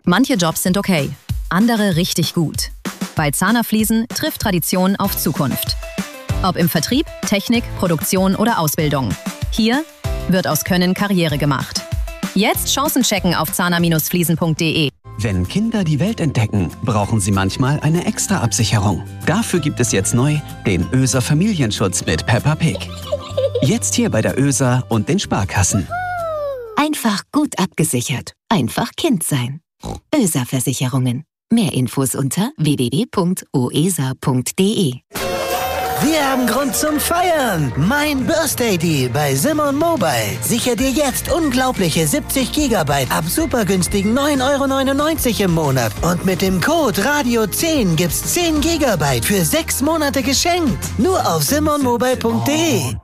Manche Jobs sind okay, andere richtig gut. Bei Zahner Fliesen trifft Tradition auf Zukunft. Ob im Vertrieb, Technik, Produktion oder Ausbildung. Hier wird aus Können Karriere gemacht. Jetzt Chancen checken auf zahner-fliesen.de. Wenn Kinder die Welt entdecken, brauchen sie manchmal eine extra Absicherung. Dafür gibt es jetzt neu den ÖSER Familienschutz mit Peppa Pig. Jetzt hier bei der ÖSER und den Sparkassen. Einfach gut abgesichert. Einfach Kind sein. ÖSER Versicherungen. Mehr Infos unter www.oesa.de. Wir haben Grund zum Feiern. Mein Birthday Deal bei Simon Mobile. Sicher dir jetzt unglaubliche 70 GB ab super günstigen 9,99 € im Monat. Und mit dem Code Radio10 gibt's 10 GB für 6 Monate geschenkt. Nur auf simonmobile.de.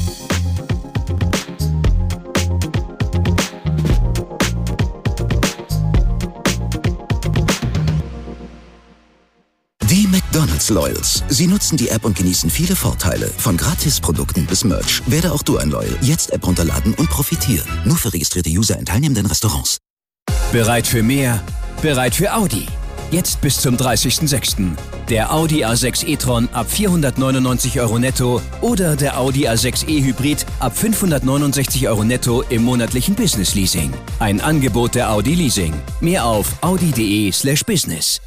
Die McDonald's Loyals. Sie nutzen die App und genießen viele Vorteile. Von Gratisprodukten bis Merch. Werde auch du ein Loyal. Jetzt App runterladen und profitieren. Nur für registrierte User in teilnehmenden Restaurants. Bereit für mehr? Bereit für Audi. Jetzt bis zum 30.06. Der Audi A6 e-tron ab 499 € netto oder der Audi A6 e-Hybrid ab 569 € netto im monatlichen Business Leasing. Ein Angebot der Audi Leasing. Mehr auf audi.de/business.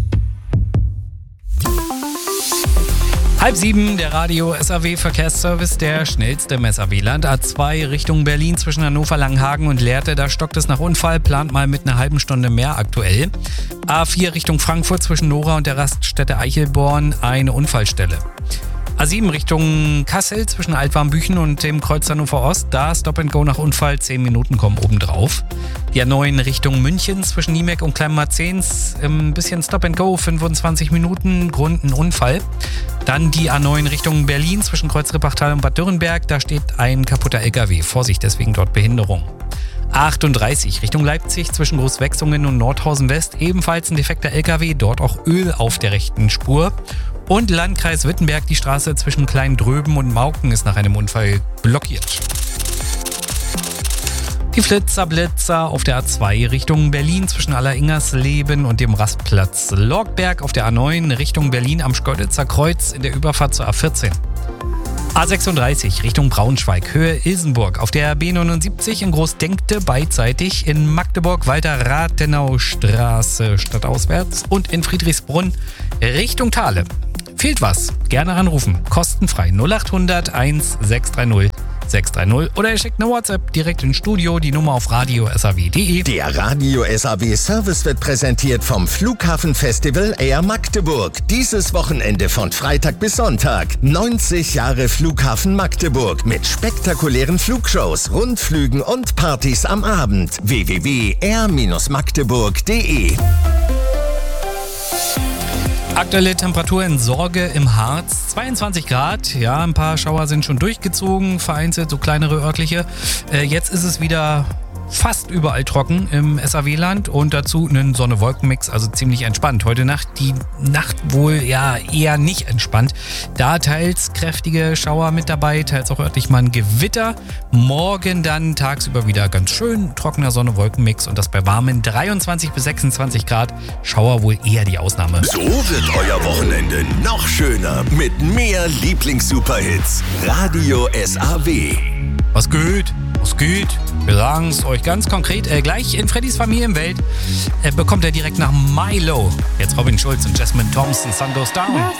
6:30, der Radio SAW Verkehrsservice, der schnellste im SAW-Land. A2 Richtung Berlin zwischen Hannover, Langenhagen und Lehrte, da stockt es nach Unfall, plant mal mit einer halben Stunde mehr aktuell. A4 Richtung Frankfurt zwischen Nora und der Raststätte Eichelborn, eine Unfallstelle. A7 Richtung Kassel zwischen Altwarmbüchen und dem Kreuz Hannover Ost, da Stop and Go nach Unfall, 10 Minuten kommen obendrauf. Die A9 Richtung München zwischen Niemek und Kleinmarzens, ein bisschen Stop and Go, 25 Minuten, Grund ein Unfall. Dann die A9 Richtung Berlin zwischen Kreuz Rippachtal und Bad Dürrenberg, da steht ein kaputter LKW, Vorsicht, deswegen dort Behinderung. A38 Richtung Leipzig zwischen Großwechsungen und Nordhausen West, ebenfalls ein defekter LKW, dort auch Öl auf der rechten Spur. Und Landkreis Wittenberg, die Straße zwischen Kleindröben und Mauken ist nach einem Unfall blockiert. Die Blitzer auf der A2 Richtung Berlin zwischen Alleringers-Leben und dem Rastplatz Lorgberg, auf der A9 Richtung Berlin am Schkeuditzer Kreuz in der Überfahrt zur A14. A36 Richtung Braunschweig, Höhe Ilsenburg, auf der B79 in Großdenkte beidseitig, in Magdeburg Walter-Rathenau-Straße stadtauswärts und in Friedrichsbrunn Richtung Thale. Fehlt was? Gerne anrufen. Kostenfrei 0800 1630 630 oder ihr schickt eine WhatsApp direkt ins Studio, die Nummer auf radio.saw.de. Der Radio SAW Service wird präsentiert vom Flughafenfestival Air Magdeburg. Dieses Wochenende von Freitag bis Sonntag. 90 Jahre Flughafen Magdeburg mit spektakulären Flugshows, Rundflügen und Partys am Abend. www.air-magdeburg.de. Aktuelle Temperatur in Sorge im Harz, 22 Grad. Ja, ein paar Schauer sind schon durchgezogen, vereinzelt so kleinere örtliche. Jetzt ist es wieder fast überall trocken im SAW-Land und dazu einen Sonne-Wolken-Mix, also ziemlich entspannt. Heute Nacht, die Nacht wohl ja eher nicht entspannt. Da teils kräftige Schauer mit dabei, teils auch örtlich mal ein Gewitter. Morgen dann tagsüber wieder ganz schön trockener Sonne-Wolken-Mix und das bei warmen 23 bis 26 Grad. Schauer wohl eher die Ausnahme. So wird euer Wochenende noch schöner mit mehr Lieblings-Superhits. Radio SAW. Was geht? Was geht? Wir sagen es euch ganz konkret. Gleich in Freddys Familienwelt bekommt er direkt nach Milo. Jetzt Robin Schulz und Jasmine Thompson, Sun Goes Down.